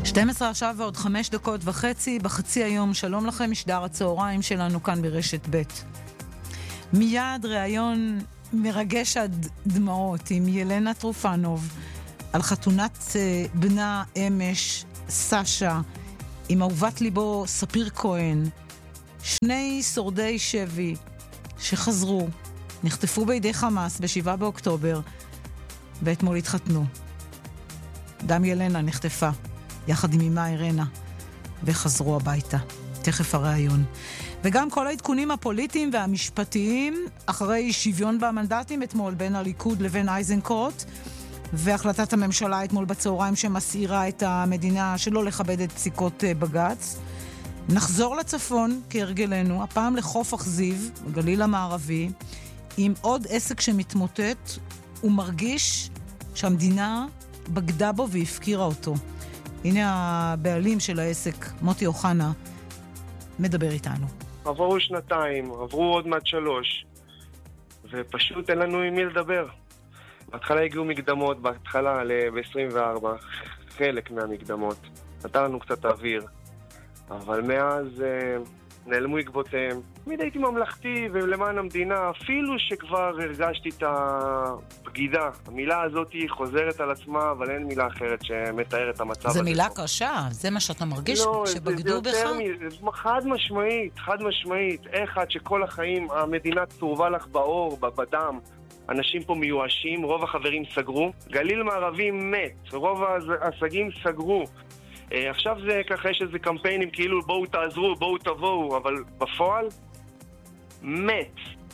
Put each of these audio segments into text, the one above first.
12 עכשיו ועוד 5:30 בחצי היום. שלום לכם, משדר הצהריים שלנו כאן ברשת ב'. מיד ראיון מרגש עד דמעות עם ילנה טרופנוב על חתונת בנה אמש סשה עם אהובת ליבו ספיר כהן, שני שורדי שבי שחזרו, נחטפו בידי חמאס ב7 באוקטובר ואתמול התחתנו. גם ילנה נחטפה יחד עם אמא אירנה וחזרו הביתה. תכף הראיון. וגם כל העדכונים הפוליטיים והמשפטיים אחרי שוויון במנדטים אתמול בין הליכוד לבין אייזנקוט, והחלטת הממשלה אתמול בצהריים שמסעירה את המדינה שלא לכבד את פסיקות בג"ץ. נחזור לצפון כהרגלנו, הפעם לחוף אכזיב, גליל המערבי, עם עוד עסק שמתמוטט ומרגיש שהמדינה בגדה בו והפקירה אותו. הנה הבעלים של העסק, מוטי אוחנה, מדבר איתנו. עברו 2, עברו עוד מעט 3, ופשוט אין לנו עם מי לדבר. בהתחלה הגיעו מקדמות, בהתחלה ב-24, חלק מהמקדמות. נתן לנו קצת אוויר, אבל מאז נעלמו עקבותיהם. תמיד הייתי ממלכתי ולמען המדינה, אפילו שכבר הרגשתי את הבגידה. המילה הזאת חוזרת על עצמה, אבל אין מילה אחרת שמתארת את המצב הזה. זה מילה קשה? זה מה שאתה מרגיש שבגדו בך? לא, חד משמעית. אחד שכל החיים המדינה צורבה לך באור, בדם. אנשים פה מיואשים, רוב החברים סגרו. גליל מערבי מת, רוב העסקים סגרו. עכשיו זה ככה, יש איזה קמפיינים כאילו בואו תעזרו, בואו תבואו, אבל בפועל מת.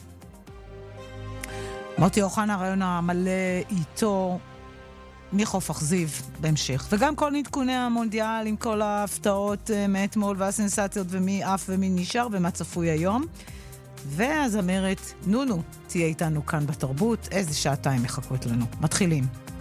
מוטי אוחנה, הרעיון המלא איתו מחוף אכזיב בהמשך. וגם כל עדכוני המונדיאל עם כל ההפתעות מאתמול והסנסציות ומי עף ומי נשאר ומה צפוי היום. והזמרת נונו תהיה איתנו כאן בתרבות. איזה שעתיים מחכות לנו. מתחילים.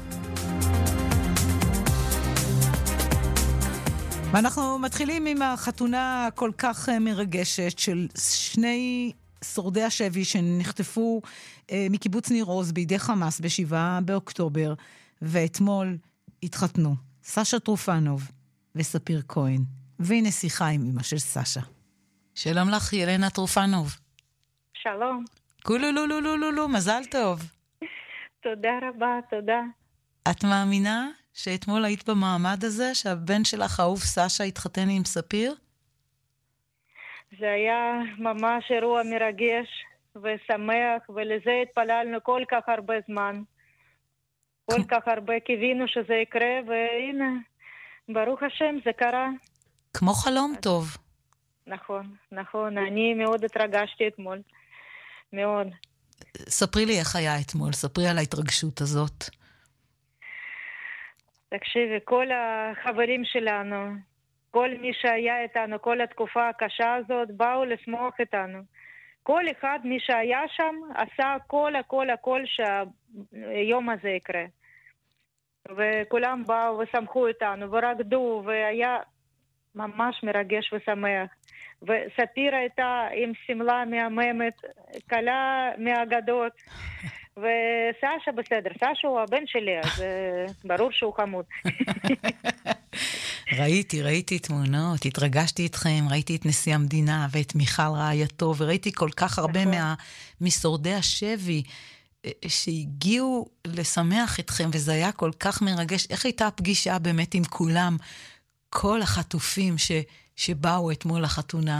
ואנחנו מתחילים עם החתונה כל כך מרגשת של שני שורדי השבי שנחטפו מקיבוץ ניר עוז בידי חמאס ב7 באוקטובר, ואתמול התחתנו. סשה טרופנוב וספיר כהן. והנה שיחה עם אמא של סשה. שלום לך, ילנה טרופנוב. שלום. קולולולולולולו, מזל טוב. תודה רבה, תודה. את מאמינה שאתמול היית במעמד הזה, שהבן שלך האהוב סשה התחתן עם ספיר? זה היה ממש אירוע מרגש ושמח, ולזה התפללנו כל כך הרבה זמן. כל כך הרבה קיווינו שזה יקרה, והנה, ברוך השם, זה קרה. כמו חלום טוב. נכון. אני מאוד התרגשתי אתמול. מאוד. ספרי לי איך היה אתמול, ספרי על ההתרגשות הזאת. תקשיבי, כל החברים שלנו, כל מי שהיה איתנו, כל התקופה הקשה הזאת, באו לשמוח איתנו. כל אחד, מי שהיה שם, עשה הכל שהיום הזה יקרה. וכולם באו ושמחו איתנו, ורקדו, והיה ממש מרגש ושמח. וספיר הייתה עם סמלה מהממת, קלה מהאגדות. וסשה בסדר, סשה הוא הבן שלי, אז ברור שהוא חמוד. ראיתי תמונות, התרגשתי איתכם, ראיתי את נשיא המדינה ואת מיכל רעייתו, וראיתי כל כך הרבה משורדי השבי שהגיעו לשמח אתכם, וזה היה כל כך מרגש. איך הייתה הפגישה באמת עם כולם, כל החטופים שבאו אתמול לחתונה?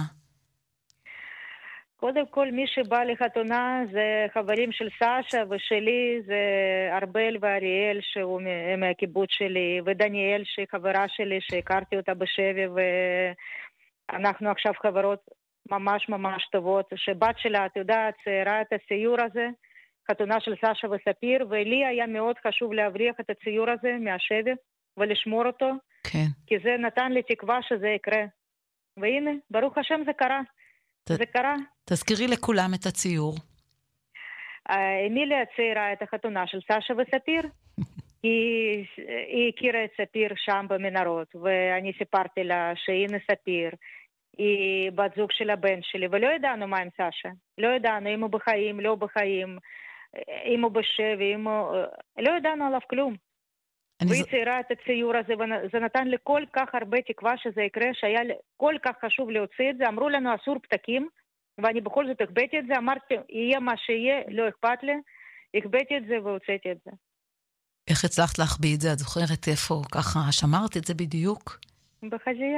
קודם כל, מי שבא לחתונה זה חברים של סשה ושלי, זה ארבל ואריאל שהוא מהקיבוץ שלי, ודניאל שהיא חברה שלי שהכרתי אותה בשבי, ואנחנו עכשיו חברות ממש טובות, שבת שלה, את יודעת, ציירה את הציור הזה, חתונה של סשה וספיר, ולי היה מאוד חשוב להבריח את הציור הזה מהשבי ולשמור אותו, כן. כי זה נתן לי תקווה שזה יקרה. והנה, ברוך השם זה קרה. זה קרה. תזכירי לכולם את הציור. אמיליה ציירה את החתונה של סשה וספיר. היא הכירה את ספיר שם במנהרות, ואני סיפרתי לה שהנה ספיר. היא בת זוג של הבן שלי, ולא ידענו מה עם סשה. לא ידענו אם הוא בחיים, לא בחיים, אם הוא בשבי, לא ידענו עליו כלום. והיא ציירה את הציור הזה, וזה נתן לי כל כך הרבה תקווה שזה יקרה, שהיה כל כך חשוב להוציא את זה. אמרו לנו אסור פתקים, ואני בכל זאת הכבאתי את זה, אמרתי, יהיה מה שיהיה, לא אכפת לי, הכבאתי את זה והוצאתי את זה. איך הצלחת להחביא את זה? את זוכרת איפה ככה שמרת את זה בדיוק? בחזייה.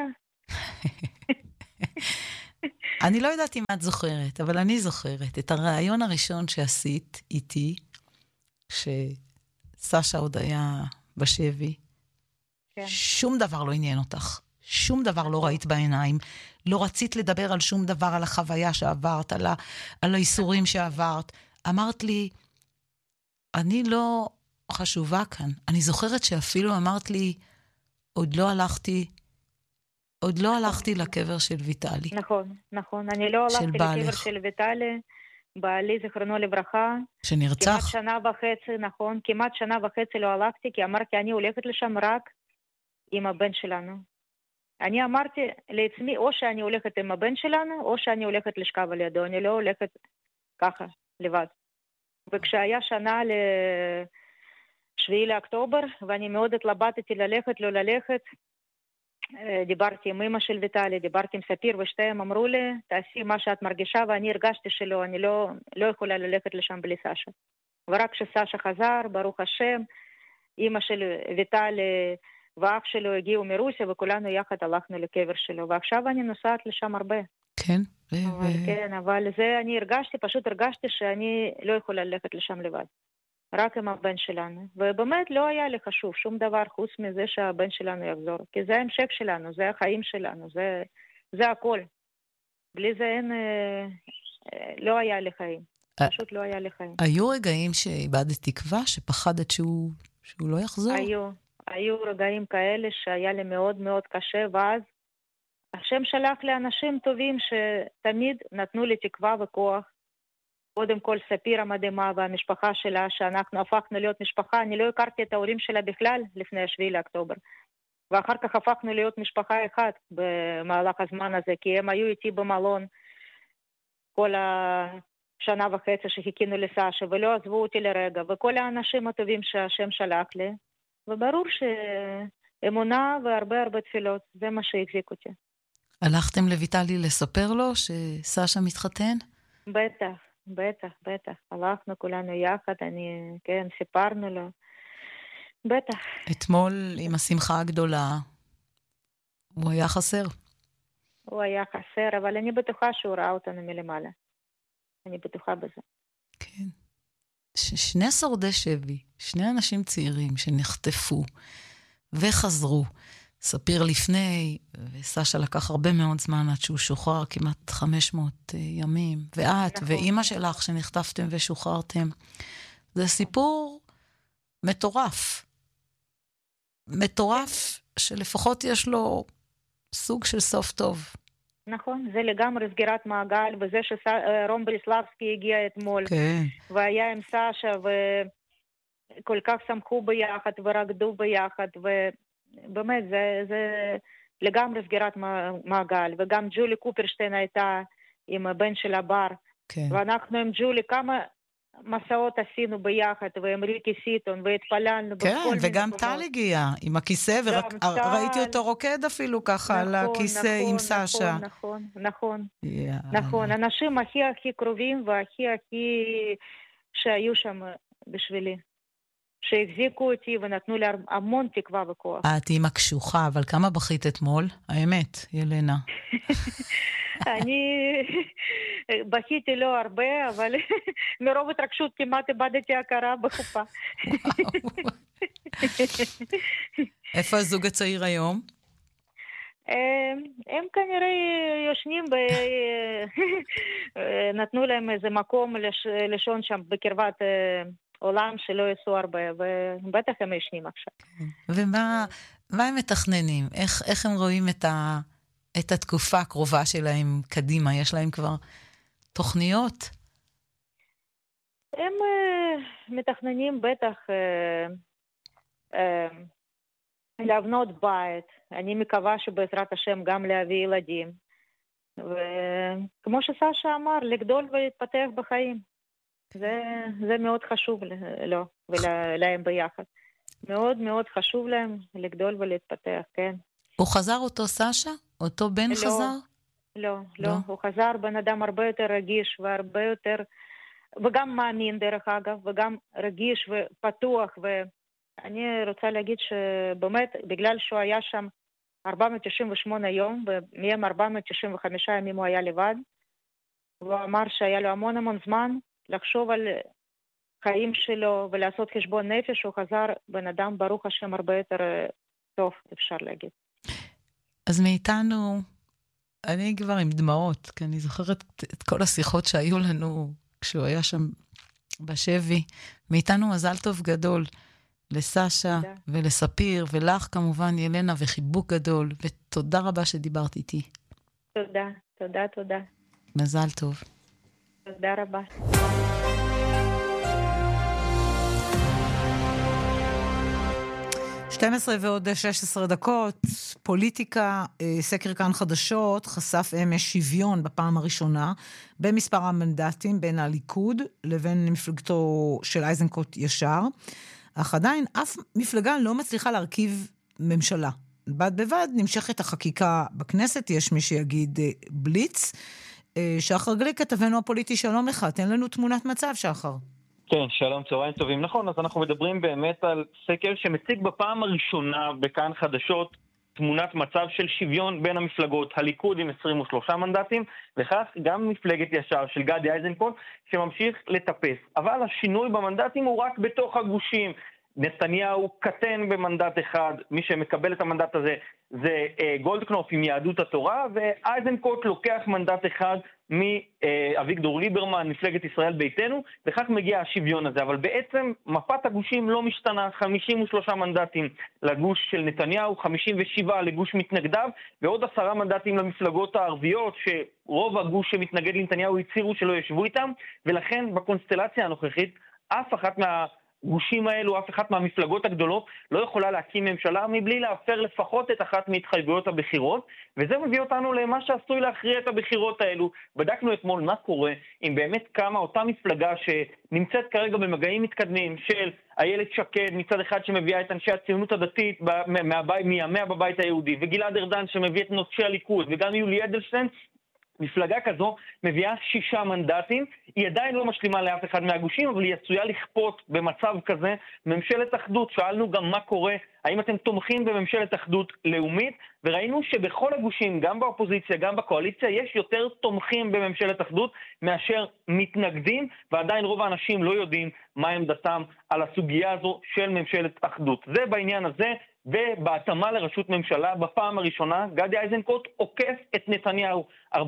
אני לא יודעת אם את זוכרת, אבל אני זוכרת את הרעיון הראשון שעשית איתי, כשסשה עוד היה בשבי. כן. שום דבר לא עניין אותך. שום דבר לא ראית בעיניים. לא רצית לדבר על שום דבר, על החוויה שעברת, על האיסורים שעברת. אמרת לי, אני לא חשובה כאן. אני זוכרת שאפילו אמרת לי, עוד לא הלכתי לקבר של ויטלי. נכון. אני לא הלכתי לקבר של ויטלי, בעלי זכרונו לברכה. שנרצח. כמעט שנה וחצי, נכון. כמעט שנה וחצי לא הלכתי, כי אמרתי, אני הולכת לשם רק עם הבן שלנו. אני אמרתי לעצמי, או שאני הולכת עם הבן שלנו, או שאני הולכת לשכב על ידו. אני לא הולכת ככה, לבד. וכשהיה שנה ל7 לאוקטובר, ואני מאוד התלבטתי ללכת, לא ללכת, דיברתי עם אמא של ויטלי, דיברתי עם ספיר, ושתיהם אמרו לי, תעשי מה שאת מרגישה, ואני הרגשתי שלא, אני לא יכולה ללכת לשם בלי סשה. ורק כשסשה חזר, ברוך השם, אמא של ויטלי ואח שלו הגיעו מרוסיה, וכולנו יחד הלכנו לקבר שלו, ועכשיו אני נוסעת לשם הרבה. כן? כן, אבל זה אני פשוט הרגשתי שאני לא יכולה ללכת לשם לבד. רק עם הבן שלנו. ובאמת לא היה לי חשוב שום דבר חוץ מזה שהבן שלנו יחזור. כי זה ההמשך שלנו, זה החיים שלנו, זה הכל. בלי זה לא היה לי חיים. פשוט לא היה לי חיים. היו רגעים שאיבדת תקווה, שפחדת שהוא לא יחזור? היו רגעים כאלה שהיה לי מאוד מאוד קשה, ואז השם שלח לאנשים טובים שתמיד נתנו לי תקווה וכוח. קודם כל ספיר המדהימה והמשפחה שלה, שאנחנו הפכנו להיות משפחה. אני לא הכרתי את ההורים שלה בכלל לפני 7 לאוקטובר. ואחר כך הפכנו להיות משפחה אחת במהלך הזמן הזה, כי הם היו איתי במלון כל השנה וחצי שחיכינו לסשה, ולא עזבו אותי לרגע, וכל האנשים הטובים שהשם שלח לי. וברור שאמונה והרבה הרבה תפילות, זה מה שהחזיק אותי. הלכתם לויטלי לספר לו שסשה מתחתן? בטח. הלכנו כולנו יחד, סיפרנו לו. בטח. אתמול עם השמחה הגדולה, הוא היה חסר. הוא היה חסר, אבל אני בטוחה שהוא ראה אותנו מלמעלה. אני בטוחה בזה. כן. שני שורדי שבי, שני אנשים צעירים שנחטפו וחזרו. ספיר לפני, וסשה לקח הרבה מאוד זמן עד שהוא שוחרר, כמעט 500 ימים. ואת ואימא שלך שנחטפתם ושוחררתם. זה סיפור מטורף. מטורף שלפחות יש לו סוג של סוף טוב. נכון, זה לגמרי סגירת מעגל, וזה שרום בריסלבסקי הגיע אתמול, כן. והיה עם סשה, וכל כך שמחו ביחד, ורקדו ביחד, ובאמת, זה לגמרי סגירת מעגל, וגם ג'ולי קופרשטיין הייתה עם הבן של הבר, כן. ואנחנו עם ג'ולי כמה מסעות עשינו ביחד, ועם ריקי סיטון, והתפללנו כן, וגם טל הגיע עם הכיסא, וראיתי אותו רוקד אפילו ככה על הכיסא עם סשה. נכון, אנשים הכי קרובים והכי שהיו שם בשבילי, שהחזיקו אותי ונתנו לי המון תקווה וכוח. את אימא קשוחה, אבל כמה בכית אתמול? האמת, ילנה. אני בכיתי לא הרבה, אבל מרוב התרגשות כמעט איבדתי הכרה בחופה. איפה הזוג הצעיר היום? הם כנראה יושנים, נתנו להם איזה מקום לישון שם בקרבת עולם שלא יעשו הרבה, ובטח הם ישנים עכשיו. ומה הם מתכננים? איך הם רואים את התקופה הקרובה שלהם קדימה? יש להם כבר תוכניות? הם מתכננים בטח לבנות בית. אני מקווה שבעזרת השם גם להביא ילדים. וכמו שסשה אמר, לגדול ולהתפתח בחיים. זה מאוד חשוב לו ולהם ביחד. מאוד מאוד חשוב להם לגדול ולהתפתח, כן. הוא חזר אותו סשה? אותו בן חזר? לא. הוא חזר בן אדם הרבה יותר רגיש והרבה יותר, וגם מאמין דרך אגב, וגם רגיש ופתוח, ואני רוצה להגיד שבאמת, בגלל שהוא היה שם 498 יום, ומהם 495 ימים הוא היה לבד, הוא אמר שהיה לו המון זמן לחשוב על חיים שלו ולעשות חשבון נפש, הוא חזר בן אדם ברוך השם הרבה יותר טוב, אפשר להגיד. אז מאיתנו, אני כבר עם דמעות, כי אני זוכרת את כל השיחות שהיו לנו כשהוא היה שם בשבי. מאיתנו מזל טוב גדול לסשה ולספיר, ולך כמובן ילנה, וחיבוק גדול, ותודה רבה שדיברת איתי. תודה. מזל טוב. תודה רבה. ועוד 16 דקות, פוליטיקה, סקר כאן חדשות, חשף אמש שוויון בפעם הראשונה, במספר המנדטים בין הליכוד לבין מפלגתו של איזנקוט ישר, אך עדיין אף מפלגה לא מצליחה להרכיב ממשלה. בד בבד נמשכת החקיקה בכנסת, יש מי שיגיד בליץ. שחר גליק, כתבנו הפוליטי, שלום לך, תן לנו תמונת מצב, שחר. כן, שלום, צהריים טובים. נכון, אז אנחנו מדברים באמת על סקר שמציג בפעם הראשונה בכאן חדשות תמונת מצב של שוויון בין המפלגות. הליכוד עם 23 מנדטים, וכך גם מפלגת ישר של גדי איזנקוט שממשיך לטפס. אבל השינוי במנדטים הוא רק בתוך הגושים. נתניהו קטן במנדט אחד, מי שמקבל את המנדט הזה זה גולדקנופ עם יהדות התורה, ואייזנקוט לוקח מנדט אחד מאביגדור ליברמן, מפלגת ישראל ביתנו, וכך מגיע השוויון הזה. אבל בעצם מפת הגושים לא משתנה, 53 מנדטים לגוש של נתניהו, 57 לגוש מתנגדיו, ועוד 10 מנדטים למפלגות הערביות, שרוב הגוש שמתנגד לנתניהו הצהירו שלא ישבו איתם, ולכן בקונסטלציה הנוכחית, אף אחת גושים האלו, אף אחת מהמפלגות הגדולות לא יכולה להקים ממשלה מבלי להפר לפחות את אחת מהתחייבויות הבחירות, וזה מביא אותנו למה שעשוי להכריע את הבחירות האלו. בדקנו אתמול מה קורה אם באמת קמה אותה מפלגה שנמצאת כרגע במגעים מתקדמים של איילת שקד מצד אחד שמביאה את אנשי הציונות הדתית מימיה בבית היהודי, וגלעד ארדן שמביא את נוטשי הליכוד, וגם יולי אדלשטיין. מפלגה כזו מביאה 6 מנדטים, היא עדיין לא משלימה לאף אחד מהגושים, אבל היא עשויה לכפות במצב כזה ממשלת אחדות. שאלנו גם מה קורה, האם אתם תומכים בממשלת אחדות לאומית, וראינו שבכל הגושים, גם באופוזיציה, גם בקואליציה, יש יותר תומכים בממשלת אחדות מאשר מתנגדים, ועדיין רוב האנשים לא יודעים מה עמדתם על הסוגיה הזו של ממשלת אחדות. זה בעניין הזה. ובהתאמה לראשות ממשלה, בפעם הראשונה, גדי איזנקוט עוקף את נתניהו. 41%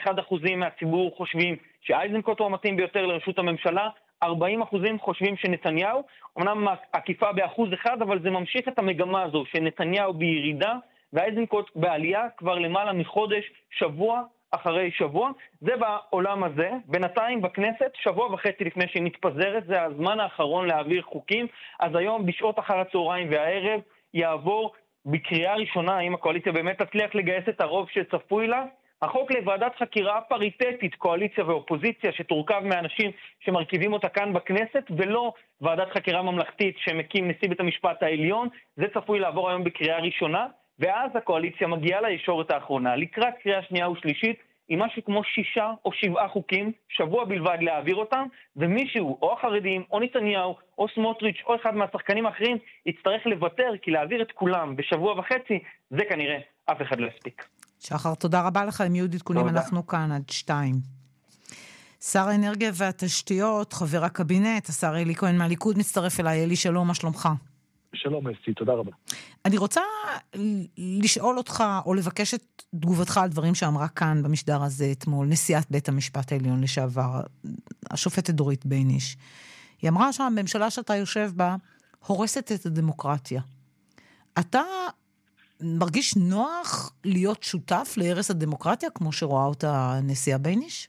מהציבור חושבים שאיזנקוט הוא המתאים ביותר לראשות הממשלה, 40% חושבים שנתניהו, אמנם עקיפה ב1%, אבל זה ממשיך את המגמה הזו, שנתניהו בירידה, ואיזנקוט בעלייה כבר למעלה מחודש, שבוע אחרי שבוע. זה בעולם הזה. בינתיים בכנסת, שבוע וחצי לפני שהיא מתפזרת, זה הזמן האחרון להעביר חוקים, אז היום בשעות אחר הצהריים והערב, יעבור בקריאה ראשונה, אם הקואליציה באמת תצליח לגייס את הרוב שצפוי לה, החוק לוועדת חקירה פריטטית, קואליציה ואופוזיציה, שתורכב מאנשים שמרכיבים אותה כאן בכנסת, ולא ועדת חקירה ממלכתית שמקים נשיא בית המשפט העליון. זה צפוי לעבור היום בקריאה ראשונה, ואז הקואליציה מגיעה לישורת האחרונה, לקראת קריאה שנייה ושלישית, עם משהו כמו 6 או 7 חוקים, שבוע בלבד להעביר אותם, ומישהו, או החרדים, או נתניהו, או סמוטריץ', או אחד מהשחקנים האחרים, יצטרך לוותר, כי להעביר את כולם בשבוע וחצי, זה כנראה אף אחד לא יספיק. שחר, תודה רבה לך, עם יהודית קונים, אנחנו כאן עד 2. שר האנרגיה והתשתיות, חבר הקבינט, השר אלי כהן מהליכוד, מצטרף אליי. אלי, שלום, מה שלומך? שלום אסתי, תודה רבה. אני רוצה לשאול אותך, או לבקש את תגובתך על דברים שאמרה כאן במשדר הזה אתמול, נשיאת בית המשפט העליון לשעבר, השופטת דורית בייניש. היא אמרה שהממשלה שאתה יושב בה, הורסת את הדמוקרטיה. אתה מרגיש נוח להיות שותף להרס הדמוקרטיה, כמו שרואה אותה נשיאה בייניש?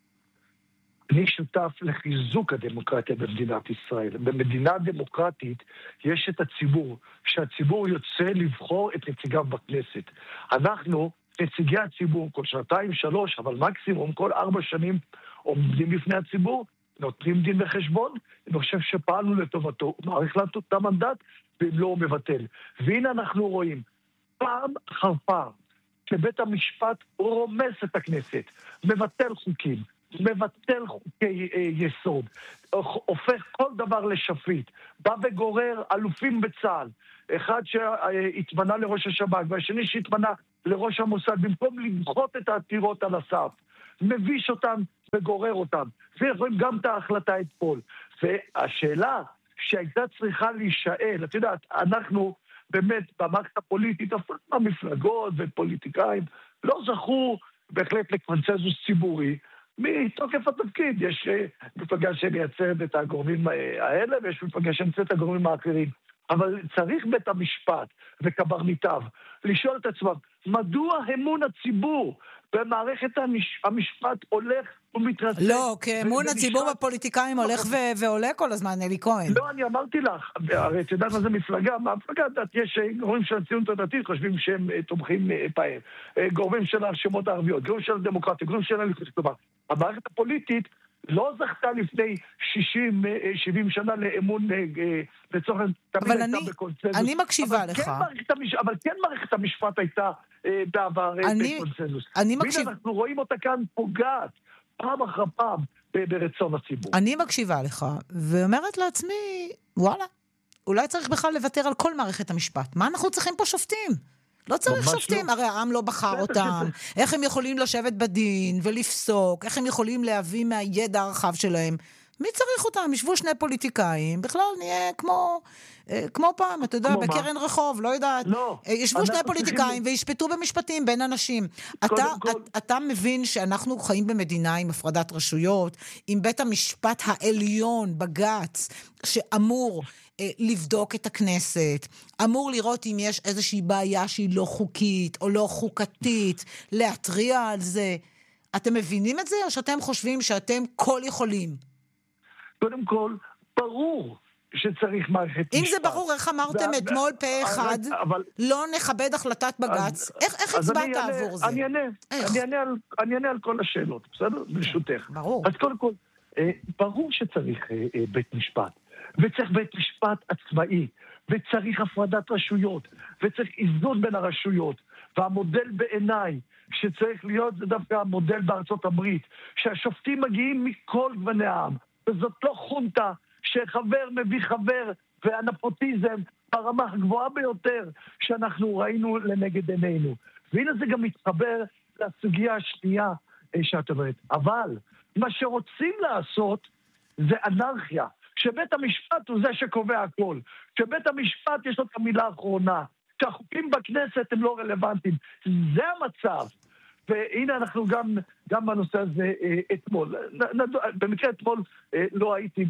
אני שותף לחיזוק הדמוקרטיה במדינת ישראל. במדינה דמוקרטית יש את הציבור, שהציבור יוצא לבחור את נציגיו בכנסת. אנחנו, נציגי הציבור, כל 2-3, אבל מקסימום כל 4 שנים עומדים בפני הציבור, נותנים דין וחשבון, אני חושב שפעלנו לטובתו, הוא מעריך לנו את המנדט, ואם לא הוא מבטל. והנה אנחנו רואים, פעם אחר פעם, שבית המשפט רומס את הכנסת, מבטל חוקים, מבטל חוקי יסוד, הופך כל דבר לשפיט, בא וגורר אלופים בצה"ל, אחד שהתמנה לראש השב"כ, והשני שהתמנה לראש המוסד, במקום למחות את העתירות על הסף, מביש אותם וגורר אותם. ויכולים גם את ההחלטה אתמול. והשאלה שהייתה צריכה להישאל, את יודעת, אנחנו באמת במערכת הפוליטית, המפלגות ופוליטיקאים, לא זכו בהחלט לקונצנזוס ציבורי, מתוקף התפקיד. יש מפלגה שמייצרת את הגורמים האלה, ויש מפלגה שמייצרת את הגורמים האחרים. אבל צריך בית המשפט וקברניטיו לשאול את עצמם, מדוע אמון הציבור במערכת המשפט הולך ומתרסק? לא, כי אמון הציבור בפוליטיקאים הולך ועולה כל הזמן, אלי כהן. לא, אני אמרתי לך, הרי את יודעת מה זה מפלגה? המפלגה, יש גורמים של הציונות הדתית, חושבים שהם תומכים פעם. גורמים של הרשימות הערביות, גורמים של הדמוקרטיה, גורמים של הליכוד. כלומר, המערכת הפוליטית לא זכתה לפני 60-70 שנה לאמון לצורך תמיד הייתה בקונצנזוס. אני מקשיבה לך. אבל כן מערכת המשפט הייתה בעבר בקונצנזוס. והנה אנחנו רואים אותה כאן פוגעת פעם אחר פעם ברצון הציבור. אני מקשיבה לך ואומרת לעצמי, וואלה, אולי צריך בכלל לוותר על כל מערכת המשפט. מה אנחנו צריכים פה שופטים? לא צריך שופטים, הרי העם לא בחר אותם. איך הם יכולים לשבת בדין ולפסוק? איך הם יכולים להביא מהידע הרחב שלהם? מי צריך אותם? ישבו שני פוליטיקאים, בכלל נהיה כמו פעם, אתה יודע, בקרן רחוב, לא יודעת. ישבו שני פוליטיקאים וישפטו במשפטים בין אנשים. אתה מבין שאנחנו חיים במדינה עם הפרדת רשויות, עם בית המשפט העליון, בג"ץ, שאמור לבדוק את הכנסת, אמור לראות אם יש איזושהי בעיה שהיא לא חוקית או לא חוקתית, להתריע על זה. אתם מבינים את זה או שאתם חושבים שאתם כל יכולים? קודם כל, ברור שצריך מערכת משפט. אם זה ברור, איך אמרתם אתמול פה אחד, לא נכבד החלטת בג"ץ, איך הצבעת עבור זה? אני אענה על כל השאלות, בסדר? ברשותך. ברור. אז קודם כל, ברור שצריך בית משפט, וצריך בית משפט עצמאי, וצריך הפרדת רשויות, וצריך איזון בין הרשויות, והמודל בעיניי שצריך להיות זה דווקא המודל בארצות הברית, שהשופטים מגיעים מכל גווני העם, וזאת לא חונטה שחבר מביא חבר, והנפוטיזם ברמה הגבוהה ביותר שאנחנו ראינו לנגד עינינו. והנה זה גם מתחבר לסוגיה השנייה שאת אומרת. אבל מה שרוצים לעשות זה אנרכיה, שבית המשפט הוא זה שקובע הכל, שבית המשפט יש לו את המילה האחרונה, שהחוקים בכנסת הם לא רלוונטיים. זה המצב. והנה אנחנו גם בנושא הזה אתמול. במקרה אתמול לא הייתי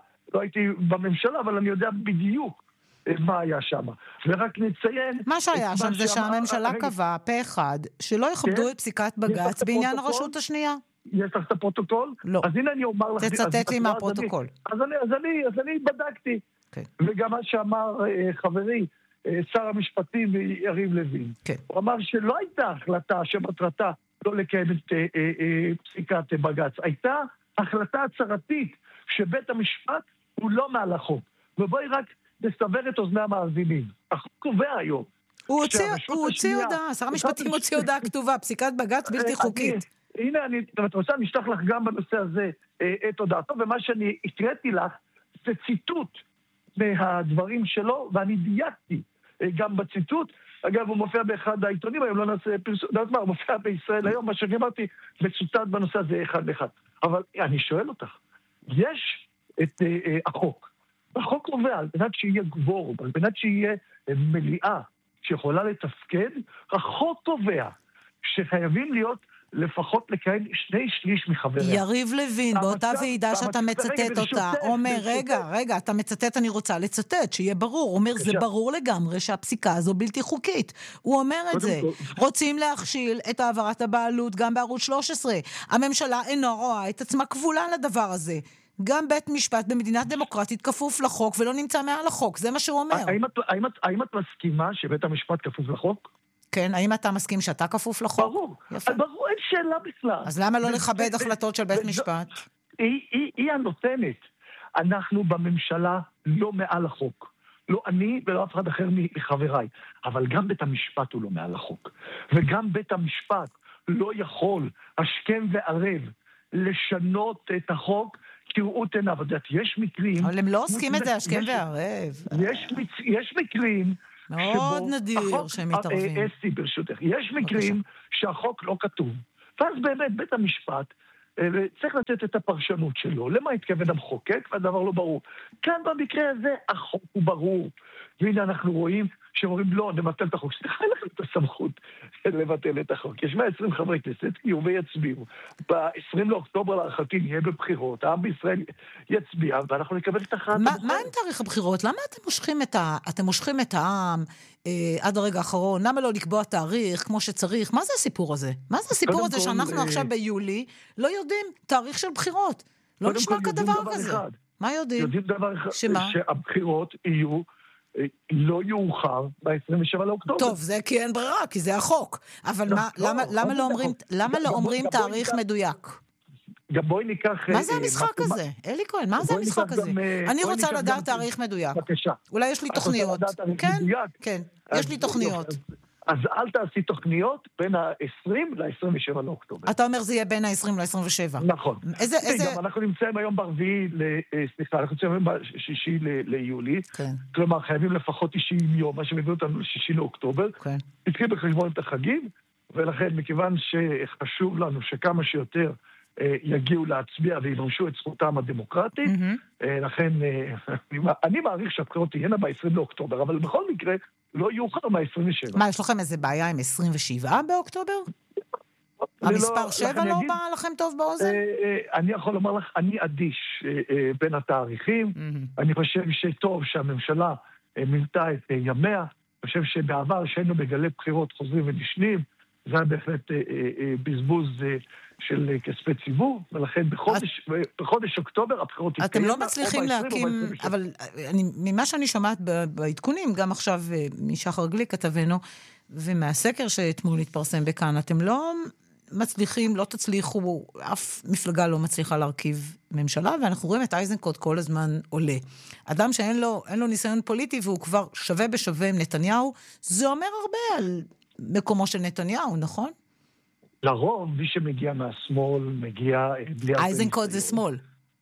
בממשלה, אבל אני יודע בדיוק מה היה שם. ורק נציין... מה שהיה שם זה שהממשלה קבעה פה אחד, שלא יכבדו את פסיקת בג"ץ בעניין הרשות השנייה. יש לך את הפרוטוקול? לא. אז הנה אני אומר לך... תצטט לי מהפרוטוקול. אז אני בדקתי. וגם מה שאמר חברי, שר המשפטים יריב לוין. הוא אמר שלא הייתה החלטה שמטרתה לא לקיים את פסיקת בג"ץ. הייתה החלטה הצהרתית שבית המשפט הוא לא מעל החוק. ובואי רק נסבר את אוזני המאזינים. החוק קובע היום. הוא הוציא הודעה, שר המשפטים הוציא הודעה כתובה, פסיקת בג"ץ בלתי חוקית. הנה, את רוצה, אני אשלח לך גם בנושא הזה את הודעתו, ומה שאני הקראתי לך זה ציטוט מהדברים שלו, ואני דייקתי גם בציטוט. אגב, הוא מופיע באחד העיתונים, היום לא נעשה פרסום, הוא מופיע בישראל היום, מה שאני אמרתי, מצוטט בנושא הזה אחד לאחד. אבל אני שואל אותך, יש את החוק. החוק קובע, על מנת שיהיה גבור, על מנת שיהיה מליאה שיכולה לתפקד, החוק קובע שחייבים להיות לפחות לקיים 2/3 מחבריה. יריב לוין, באותה ועידה שאתה מצטט אותה, אומר, רגע, אתה מצטט, אני רוצה לצטט, שיהיה ברור. הוא אומר, זה ברור לגמרי שהפסיקה הזו בלתי חוקית. הוא אומר את זה. רוצים להכשיל את העברת הבעלות גם בערוץ 13. הממשלה אינו רואה את עצמה כבולה לדבר הזה. גם בית משפט במדינה דמוקרטית כפוף לחוק ולא נמצא מעל החוק. זה מה שהוא אומר. האם את מסכימה שבית המשפט כפוף לחוק? כן, האם אתה מסכים שאתה כפוף לחוק? ברור. ברור, אין שאלה בכלל. אז למה לא לכבד החלטות של בית משפט? היא הנותנת. אנחנו בממשלה לא מעל החוק. לא אני ולא אף אחד אחר מחבריי. אבל גם בית המשפט הוא לא מעל החוק. וגם בית המשפט לא יכול, השכם וערב, לשנות את החוק כראות עיניו. יש מקרים... אבל הם לא עוסקים את זה, השכם וערב. יש מקרים... מאוד נדיר שהם מתערבים. אסתי ברשותך. יש מקרים שהחוק לא כתוב. ואז באמת בית המשפט צריך לתת את הפרשנות שלו. למה התכוון המחוקק? והדבר לא ברור. כאן במקרה הזה החוק הוא ברור. והנה אנחנו רואים שאומרים לא, נבטל את החוק. סליחה, אין לכם את הסמכות לבטל את החוק. יש 120 חברי כנסת, יהיו ויצביעו. ב-20 לאוקטובר להערכתי נהיה בבחירות, העם בישראל יצביע, ואנחנו נקבל את החלטה. מה עם תאריך הבחירות? למה אתם מושכים את העם עד הרגע האחרון? למה לא לקבוע תאריך כמו שצריך? מה זה הסיפור הזה? מה זה הסיפור הזה שאנחנו עכשיו ביולי לא יודעים תאריך של בחירות? לא נשמע כדבר כזה. מה יודעים? יודעים דבר אחד, שהבחירות יהיו לא יאוחר ב-27 לאוקטובר. טוב, זה כי אין ברירה, כי זה החוק. אבל למה לא אומרים תאריך מדויק? גם בואי ניקח... מה זה המשחק הזה? אלי כהן, מה זה המשחק הזה? אני רוצה לדעת תאריך מדויק. בבקשה. אולי יש לי תוכניות. כן, יש לי תוכניות. אז אל תעשי תוכניות בין ה-20 ל-27 לאוקטובר. אתה אומר זה יהיה בין ה-20 ל-27. נכון. אנחנו נמצאים היום אנחנו נמצאים היום ב-6 ליולי. כלומר, חייבים לפחות 90 יום, מה שמביא אותנו ל-6 לאוקטובר. התחיל בחשבון את החגים, ולכן מכיוון שחשוב לנו שכמה שיותר יגיעו להצביע ויממשו את זכותם הדמוקרטית, לכן אני מעריך שהבחירות תהיינה ב-20 לאוקטובר, אבל בכל מקרה לא יאוחר מה-27. מה, יש לכם איזה בעיה עם 27 באוקטובר? המספר 7 לא בא לכם טוב באוזן? אני יכול לומר לך, אני אדיש בין התאריכים. אני חושב שטוב שהממשלה מילתה את ימיה. אני חושב שבעבר שהיינו בגלי בחירות חוזרים ונשנים, זה היה בהחלט בזבוז של כספי ציבור, ולכן בחודש אוקטובר הבחירות תתקיים. אתם לא מצליחים להקים, אבל ממה שאני שומעת בעדכונים, גם עכשיו משחר גליק כתבנו, ומהסקר שאתמול התפרסם בכאן, אתם לא מצליחים, לא תצליחו, אף מפלגה לא מצליחה להרכיב ממשלה, ואנחנו רואים את אייזנקוט כל הזמן עולה. אדם שאין לו ניסיון פוליטי, והוא כבר שווה בשווה עם נתניהו, זה אומר הרבה על מקומו של נתניהו, נכון? לרוב, מי שמגיע מהשמאל, מגיע... אייזנקוט זה שמאל.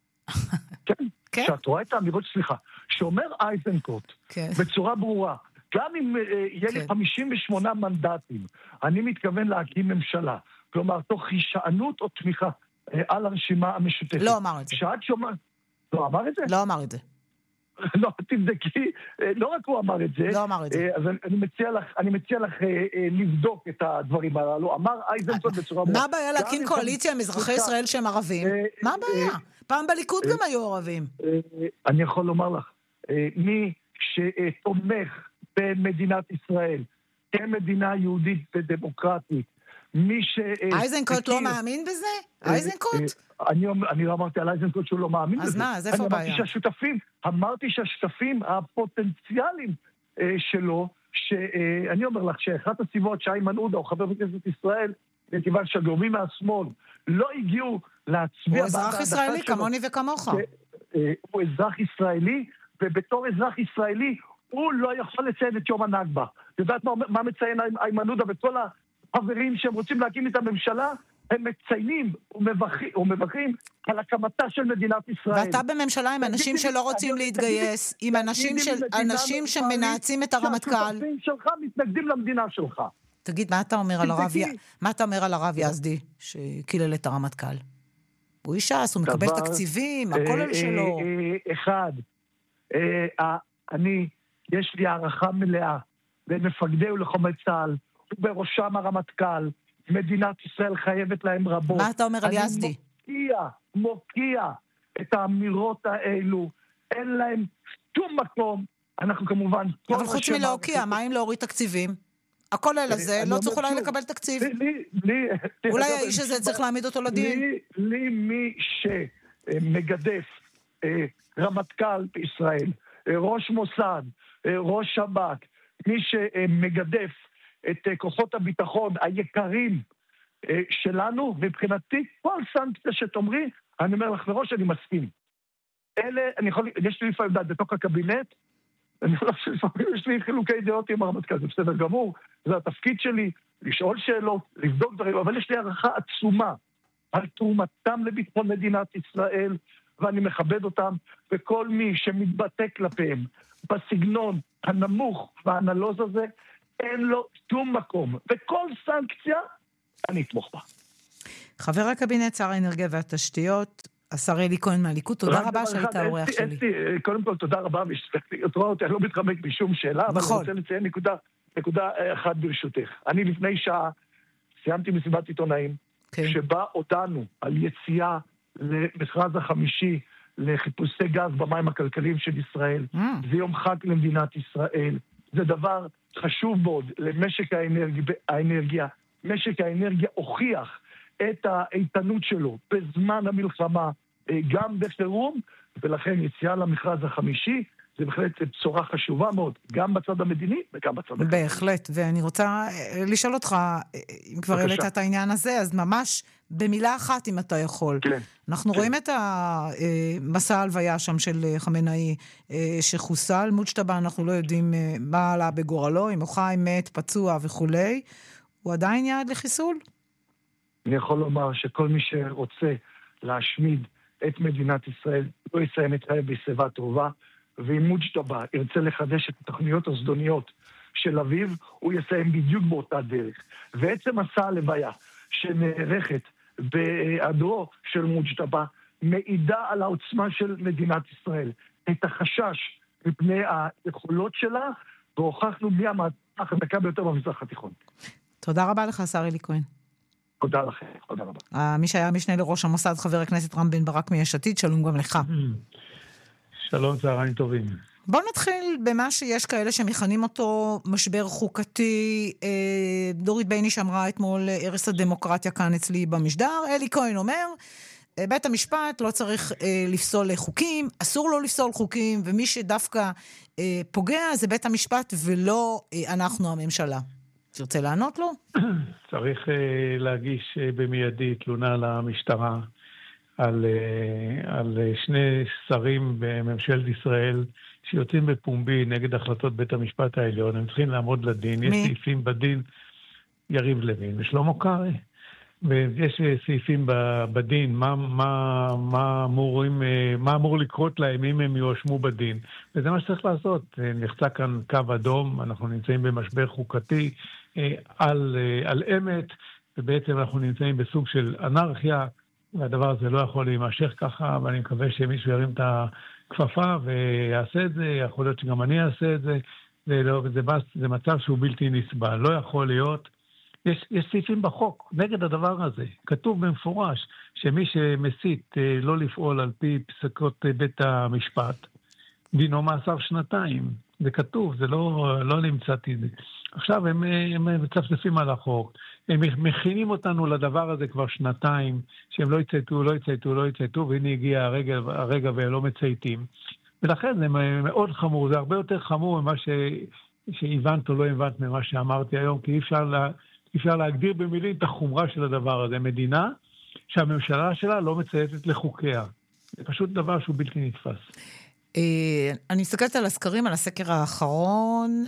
כן, שאת רואה את האמירות, סליחה, שאומר אייזנקוט, בצורה ברורה, גם אם יהיה לי 58 מנדטים, אני מתכוון להקים ממשלה, כלומר, תוך הישענות או תמיכה על הרשימה המשותפת. לא אמר את זה. שאת שומעת... לא אמר את זה? לא אמר את זה. לא, תבדקי, לא רק הוא אמר את זה. לא אמר את זה. אז אני מציע לך לבדוק את הדברים הללו. אמר אייזנקוט בצורה... מה הבעיה להקים קואליציה עם אזרחי ישראל שהם ערבים? מה הבעיה? פעם בליכוד גם היו ערבים. אני יכול לומר לך, מי שתומך במדינת ישראל, כמדינה יהודית ודמוקרטית, מי ש... אייזנקוט לא מאמין בזה? אייזנקוט? אני לא אמרתי על אייזנקוט שהוא לא מאמין בזה. אז מה, אז איפה הבעיה? אמרתי שהשותפים הפוטנציאליים שלו, שאני אומר לך שאחת הסיבות שאיימן עודה או חבר בכנסת ישראל, מכיוון שהגורמים מהשמאל לא הגיעו להצביע... הוא אזרח ישראלי כמוני וכמוך. הוא אזרח ישראלי, ובתור אזרח ישראלי הוא לא יכול לציין את יום הנכבה. יודעת מה מציין איימן עודה וכל החברים שהם רוצים להקים את הממשלה? הם מציינים ומבכים על הקמתה של מדינת ישראל. ואתה בממשלה עם אנשים שלא רוצים להתגייס, עם אנשים שמנעצים את הרמטכ"ל. שהשותפים שלך מתנגדים למדינה שלך. תגיד, מה אתה אומר על הרב יזדי שקילל את הרמטכ"ל? הוא איש ש"ס, הוא מקבל תקציבים, הכל על שלו. אחד, יש לי הערכה מלאה למפקדי ולחומי צה"ל, ובראשם הרמטכ"ל, מדינת ישראל חייבת להם רבות. מה אתה אומר על יזדי? אני מוקיע את האמירות האלו. אין להם שום מקום. אנחנו כמובן... אבל חוץ מלהוקיע, מה אם להוריד תקציבים? הכל אלה זה, לא צריך אולי לקבל תקציב. אולי האיש הזה צריך להעמיד אותו לדין. לי מי שמגדף רמטכ"ל בישראל, ראש מוסד, ראש שב"כ, מי שמגדף את כוחות הביטחון היקרים שלנו, מבחינתי, כל סנקציה שתאמרי, אני אומר לך מראש, אני מסכים. יש לי לפעמים דעת בתוך הקבינט, אני חושב שלפעמים יש לי חילוקי דעות עם הרמטכ"ל, זה בסדר גמור, זה התפקיד שלי, לשאול שאלות, לבדוק דברים, אבל יש לי הערכה עצומה על תרומתם לביטחון מדינת ישראל, ואני מכבד אותם, וכל מי שמתבטא כלפיהם בסגנון הנמוך והנלוז הזה, אין לו שום מקום, וכל סנקציה אני אתמוך בה. חבר הקבינט, שר האנרגיה והתשתיות, השר אלי כהן מהליכוד, תודה רבה שהיית האורח שלי. קודם כל, תודה רבה, את רואה אותי, אני לא מתחמק משום שאלה, אבל אני רוצה לציין נקודה אחת ברשותך. אני לפני שעה סיימתי מסיבת עיתונאים, שבה הודענו על יציאה למכרז החמישי לחיפושי גז במים הכלכליים של ישראל. זה יום חג למדינת ישראל. זה דבר חשוב מאוד למשק האנרגיה. משק האנרגיה הוכיח את האיתנות שלו בזמן המלחמה, גם בחירום, ולכן יציאה למכרז החמישי, זה בהחלט בשורה חשובה מאוד, גם בצד המדיני וגם בצד הכלכלי. בהחלט, ואני רוצה לשאול אותך, אם כבר העלית את העניין הזה, אז ממש במילה אחת אם אתה יכול. כן. אנחנו רואים את המסע ההלוויה שם של חמינאי שחוסל, מוג'תבא אנחנו לא יודעים מה עלה בגורלו, אם הוא חי, מת, פצוע וכולי, הוא עדיין יעד לחיסול? אני יכול לומר שכל מי שרוצה להשמיד את מדינת ישראל לא יסיים את חייו בשיבה טובה, ואם מוג'תבא ירצה לחדש את התוכניות הזדוניות של אביו, הוא יסיים בדיוק באותה דרך. ועצם מסע הלוויה שנערכת בהיעדרו של מוג'תבא מעידה על העוצמה של מדינת ישראל, את החשש מפני היכולות שלה, והוכחנו מי המהפכה החזקה ביותר במזרח התיכון. תודה רבה לך, השר אלי כהן. תודה לכם, תודה רבה. מי שהיה משנה לראש המוסד, חבר הכנסת רם בן ברק מיש עתיד, שלום גם לך. שלום, צהריים טובים. בוא נתחיל במה שיש כאלה שמכנים אותו משבר חוקתי. דורית בייניש אמרה אתמול ערש הדמוקרטיה כאן אצלי במשדר. אלי כהן אומר, בית המשפט לא צריך לפסול חוקים, אסור לו לפסול חוקים, ומי שדווקא פוגע זה בית המשפט ולא אנחנו הממשלה. תרצה לענות לו? צריך להגיש במיידי תלונה למשטרה על שני שרים בממשלת ישראל שיוצאים בפומבי נגד החלטות בית המשפט העליון. הם צריכים לעמוד לדין. יש סעיפים בדין, יריב לוין ושלמה קרעי. ויש סעיפים בדין, מה אמור לקרות להם אם הם יואשמו בדין. וזה מה שצריך לעשות. נחצה כאן קו אדום, אנחנו נמצאים במשבר חוקתי על אמת, ובעצם אנחנו נמצאים בסוג של אנרכיה, והדבר הזה לא יכול להימשך ככה, ואני מקווה שמישהו ירים את הכפפה ויעשה את זה, יכול להיות שגם אני אעשה את זה, זה מצב שהוא בלתי נסבל. לא יכול להיות, יש סעיפים בחוק נגד הדבר הזה. כתוב במפורש שמי שמסית לא לפעול על פי פסקות בית המשפט, דינו מאסר 2. זה כתוב, זה לא נמצאתי. עכשיו הם מצפצפים על החוק. הם מכינים אותנו לדבר הזה כבר 2, שהם לא יצייתו, והנה הגיע הרגע והם לא מצייתים. ולכן זה מאוד חמור, זה הרבה יותר חמור ממה שהבנת או לא הבנת ממה שאמרתי היום, כי אפשר להגדיר במילים את החומרה של הדבר הזה. מדינה שהממשלה שלה לא מצייתת לחוקיה. זה פשוט דבר שהוא בלתי נתפס. אני מסתכלת על הסקרים, על הסקר האחרון,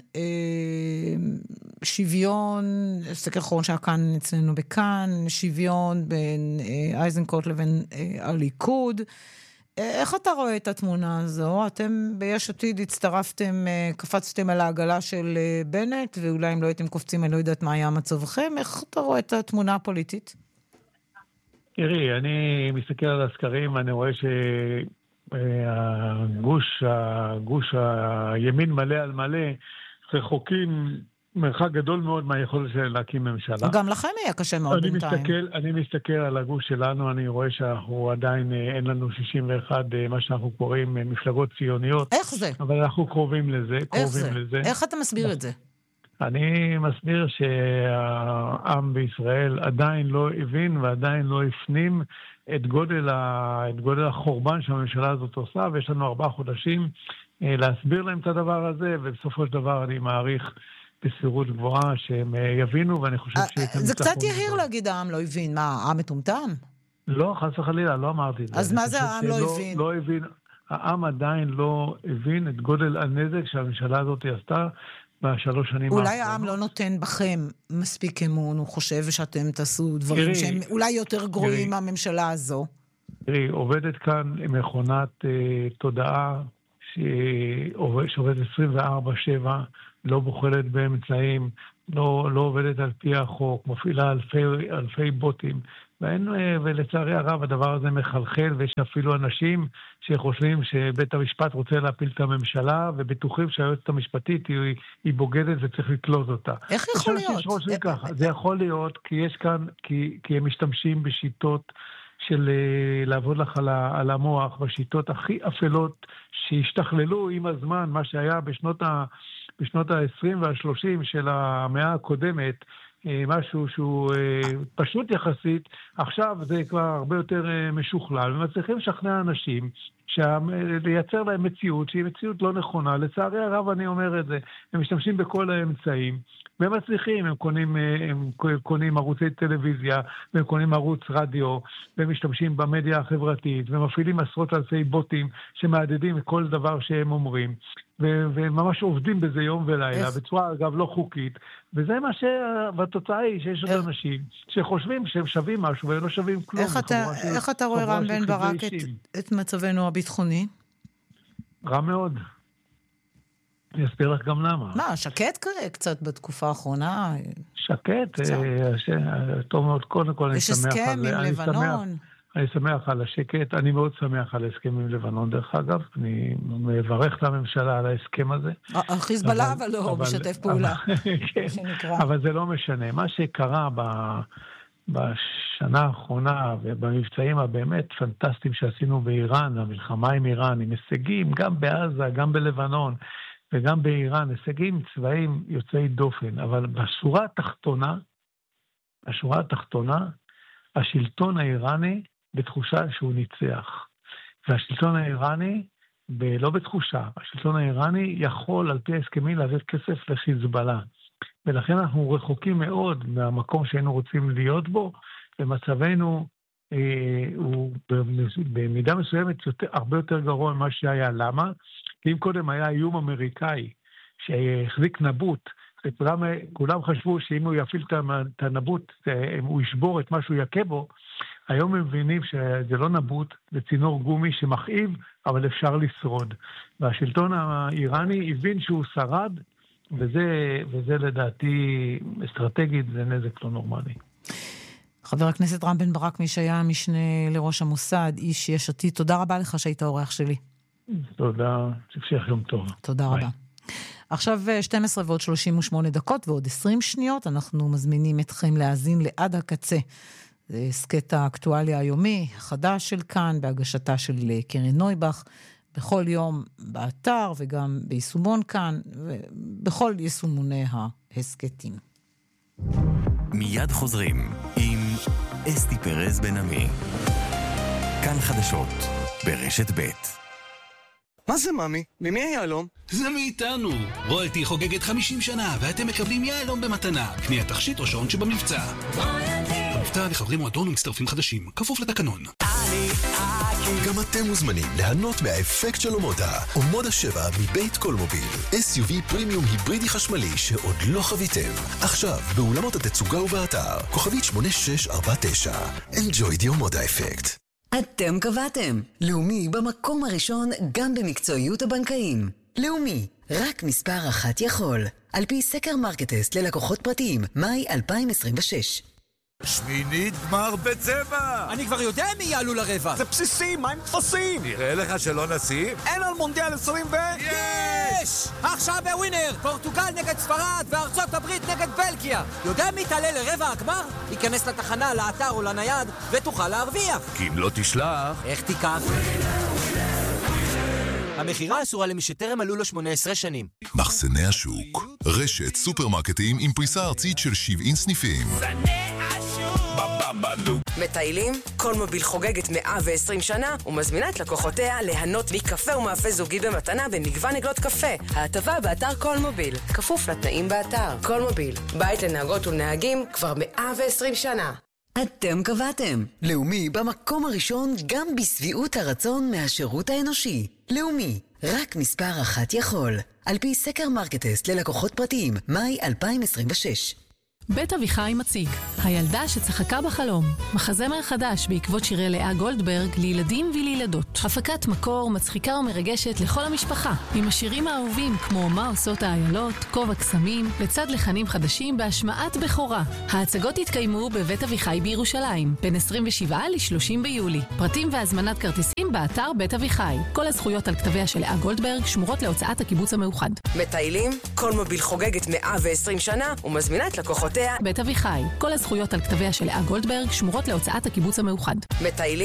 שוויון, סקר האחרון שהיה כאן אצלנו בכאן, שוויון בין אייזנקוט לבין הליכוד. איך אתה רואה את התמונה הזו? אתם ביש עתיד הצטרפתם, קפצתם על העגלה של בנט, ואולי אם לא הייתם קופצים, אני לא יודעת מה היה מצבכם. איך אתה רואה את התמונה הפוליטית? תראי, אני מסתכל על הסקרים, אני רואה הגוש הימין מלא על מלא, רחוקים מרחק גדול מאוד מהיכולת של להקים ממשלה. גם לכם היה קשה מאוד בינתיים. אני מסתכל על הגוש שלנו, אני רואה שאנחנו עדיין, אין לנו 61, מה שאנחנו קוראים מפלגות ציוניות. איך זה? אבל אנחנו קרובים לזה. איך אתה מסביר את זה? אני מסביר שהעם בישראל עדיין לא הבין ועדיין לא הפנים את גודל החורבן שהממשלה הזאת עושה, ויש לנו 4 חודשים להסביר להם את הדבר הזה, ובסופו של דבר אני מעריך בסבירות גבוהה שהם יבינו, ואני חושב זה קצת יהיר להגיד העם לא הבין. מה, העם מטומטם? לא, חס וחלילה, לא אמרתי את זה. אז מה זה העם לא הבין? לא הבין, העם עדיין לא הבין את גודל הנזק שהממשלה הזאת עשתה בשלוש שנים האחרונות. אולי העם לא נותן בכם מספיק אמון, הוא חושב שאתם תעשו דברים שהם אולי יותר גרועים מהממשלה הזו. תראי, עובדת כאן מכונת תודעה שעובדת 24/7, לא בוחלת באמצעים, לא עובדת על פי החוק, מפעילה אלפי בוטים, ולצערי הרב הדבר הזה מחלחל, ויש אפילו אנשים שחושבים שבית המשפט רוצה להפיל את הממשלה, ובטוחים שהיועצת המשפטית היא בוגדת וצריך לקלוט אותה. איך יכול להיות? זה יכול להיות כי יש כאן, כי הם משתמשים בשיטות של לעבוד לך על המוח, בשיטות הכי אפלות שהשתכללו עם הזמן, מה שהיה בשנות ה-20 וה-30 של המאה הקודמת, משהו שהוא פשוט יחסית, עכשיו זה כבר הרבה יותר משוכלל, ומצליחים לשכנע אנשים לייצר להם מציאות שהיא מציאות לא נכונה. לצערי הרב אני אומר את זה, הם משתמשים בכל האמצעים, והם מצליחים, הם קונים ערוצי טלוויזיה, והם קונים ערוץ רדיו, והם משתמשים במדיה החברתית, ומפעילים עשרות אלפי בוטים שמעדדים כל דבר שהם אומרים, וממש עובדים בזה יום ולילה, בצורה אגב לא חוקית, וזה מה והתוצאה היא שיש עוד אנשים שחושבים שהם שווים משהו, והם לא שווים כלום. איך אתה רואה רם בן ברק את מצבנו הביטחוני? רע מאוד. אני אסביר לך גם למה. מה, שקט כזה קצת בתקופה האחרונה? שקט, טוב מאוד, קודם כל אני שמח על... יש הסכם עם לבנון. אני שמח על השקט, אני מאוד שמח על ההסכם עם לבנון דרך אגב, אני מברך לממשלה על ההסכם הזה. החיזבאללה אבל לא משתף פעולה. אבל זה לא משנה, מה שקרה בשנה האחרונה ובמבצעים הבאמת פנטסטיים שעשינו באיראן, המלחמה עם איראן, עם הישגים גם בעזה, גם בלבנון, וגם באיראן, הישגים צבאיים יוצאי דופן, אבל בשורה התחתונה, השלטון האיראני בתחושה שהוא ניצח. והשלטון האיראני, לא בתחושה, השלטון האיראני יכול על פי ההסכמים להעביר כסף לחיזבאללה. ולכן אנחנו רחוקים מאוד מהמקום שהיינו רוצים להיות בו, ומצבנו הוא במידה מסוימת הרבה יותר גרוע ממה שהיה. למה? כי אם קודם היה איום אמריקאי שהחזיק נבוט, וכולם חשבו שאם הוא יפעיל את הנבוט, הוא ישבור את מה שהוא יכה בו, היום הם מבינים שזה לא נבוט, זה צינור גומי שמכאיב, אבל אפשר לשרוד. והשלטון האיראני הבין שהוא שרד, וזה לדעתי אסטרטגית, זה נזק לא נורמלי. חבר הכנסת רם בן ברק, מי שהיה משנה לראש המוסד, איש יש עתיד, תודה רבה לך שהיית האורח שלי. תודה, שפשיח יום טוב. תודה רבה. עכשיו 12 ועוד 38 דקות ועוד 20 שניות, אנחנו מזמינים אתכם להאזין לעד הקצה. זה סקט האקטואליה היומי, החדש של כאן, בהגשתה של קרן נויבך, בכל יום באתר וגם ביישומון כאן, ובכל יישומוני ההסקטים. מיד חוזרים עם אסתי פרז בן עמי. כאן חדשות, ברשת ב'. מה זה ממי? ממי היהלום? זה מאיתנו. רויאלטי חוגגת 50 שנה ואתם מקבלים יהלום במתנה. קניית תכשיט או שעון שבמבצע. במבצע לחברי מועדון ומצטרפים חדשים, כפוף לתקנון. גם אתם מוזמנים ליהנות מהאפקט של אומודה. אומודה 7 מבית קולמוביל. SUV פרימיום היברידי חשמלי שעוד לא חוויתם. עכשיו באולמות התצוגה ובאתר. כוכבית 8649. Enjoy the אומודה אפקט. אתם קבעתם. לאומי במקום הראשון גם במקצועיות הבנקאים. לאומי, רק מספר אחת יכול. על פי סקר מרקטסט ללקוחות פרטיים, מאי 2026. שמינית גמר בצבע! אני כבר יודע מי יעלו לרבע. זה בסיסי, מה עם תפסים? נראה לך שלא נשים? אין על מונדיאל 20 יש! עכשיו בווינר, פורטוגל נגד ספרד וארצות הברית נגד בלגיה. יודע מי תעלה לרבע הגמר? ייכנס לתחנה, לאתר או לנייד ותוכל להרוויח. כי אם לא תשלח... איך תיקח? המחירה אסורה למי שטרם מלאו לו 18 שנים. מחסני השוק, רשת סופרמרקטים עם פריסה ארצית של 70 סניפים. מטיילים? קולמוביל חוגגת 120 שנה ומזמינה את לקוחותיה ליהנות מקפה ומאפה זוגי במתנה במגוון עגלות קפה. ההטבה באתר קולמוביל, כפוף לתנאים באתר. קולמוביל, בית לנהגות ולנהגים כבר 120 שנה. אתם קבעתם. לאומי במקום הראשון גם בסביעות הרצון מהשירות האנושי. לאומי, רק מספר אחת יכול. על פי סקר מרקטסט ללקוחות פרטיים, מאי 2026. בית אביחי מציג, הילדה שצחקה בחלום, מחזמר חדש בעקבות שירי לאה גולדברג לילדים ולילדות. הפקת מקור מצחיקה ומרגשת לכל המשפחה, עם השירים האהובים כמו מה עושות האיילות, כובע קסמים, לצד לחנים חדשים בהשמעת בכורה. ההצגות התקיימו בבית אביחי בירושלים, בין 27 ל-30 ביולי. פרטים והזמנת כרטיסים באתר בית אביחי. כל הזכויות על כתביה של לאה גולדברג שמורות להוצאת הקיבוץ המאוחד. מטיילים, קולמוביל חוגגת 120 שנה ומזמינה את לקוחות בית אביחי. כל הזכויות על כתביה של לאה גולדברג שמורות להוצאת הקיבוץ המאוחד. מטיילים